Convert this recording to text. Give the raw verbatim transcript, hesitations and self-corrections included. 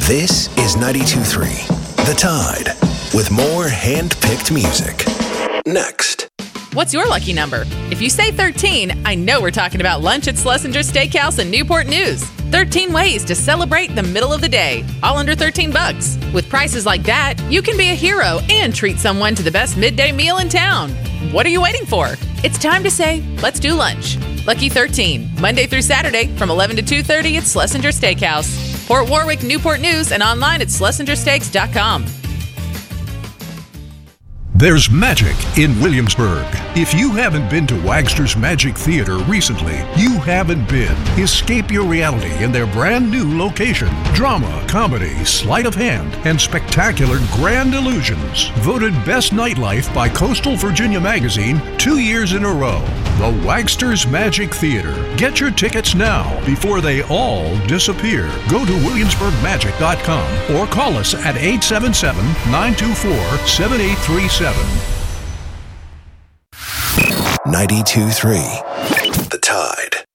This is ninety-two point three, The Tide, with more hand-picked music. Next. What's your lucky number? If you say thirteen, I know we're talking about lunch at Schlesinger Steakhouse in Newport News. thirteen ways to celebrate the middle of the day, all under thirteen bucks. With prices like that, you can be a hero and treat someone to the best midday meal in town. What are you waiting for? It's time to say, let's do lunch. Lucky thirteen, Monday through Saturday from eleven to two thirty at Schlesinger Steakhouse. Port Warwick, Newport News, and online at schlesinger steaks dot com. There's magic in Williamsburg. If you haven't been to Wagster's Magic Theater recently, you haven't been. Escape your reality in their brand new location. Drama, comedy, sleight of hand, and spectacular grand illusions. Voted Best Nightlife by Coastal Virginia Magazine two years in a row. The Wagster's Magic Theater. Get your tickets now before they all disappear. Go to williamsburg magic dot com or call us at eight seven seven, nine two four, seven eight three seven. ninety-two point three, The Tide.